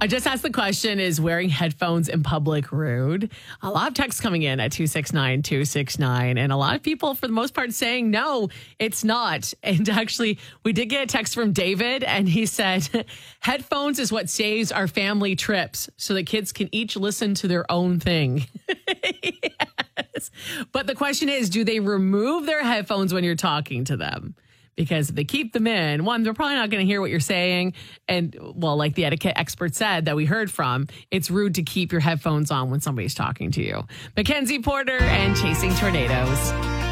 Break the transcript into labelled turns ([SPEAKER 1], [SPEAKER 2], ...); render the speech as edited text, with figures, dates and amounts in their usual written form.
[SPEAKER 1] I just asked the question, is wearing headphones in public rude? A lot of texts coming in at 269-269, and a lot of people, for the most part, saying, no, it's not. And actually, we did get a text from David, and he said, headphones is what saves our family trips so that kids can each listen to their own thing. Yes. But the question is, do they remove their headphones when you're talking to them? Because if they keep them in, one, they're probably not going to hear what you're saying. And, well, like the etiquette expert said that we heard from, it's rude to keep your headphones on when somebody's talking to you. Mackenzie Porter and Chasing Tornadoes.